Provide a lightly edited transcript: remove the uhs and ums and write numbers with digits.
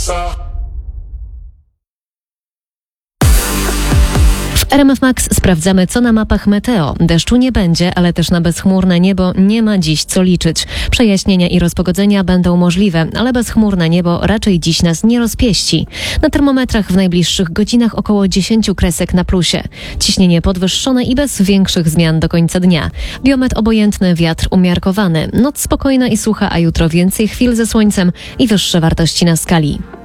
W RMF Max sprawdzamy, co na mapach meteo. Deszczu nie będzie, ale też na bezchmurne niebo nie ma dziś co liczyć. Przejaśnienia i rozpogodzenia będą możliwe, ale bezchmurne niebo raczej dziś nas nie rozpieści. Na termometrach w najbliższych godzinach około 10 kresek na plusie. Ciśnienie podwyższone i bez większych zmian do końca dnia. Biometr obojętny, wiatr umiarkowany. Noc spokojna i sucha, a jutro więcej chwil ze słońcem i wyższe wartości na skali.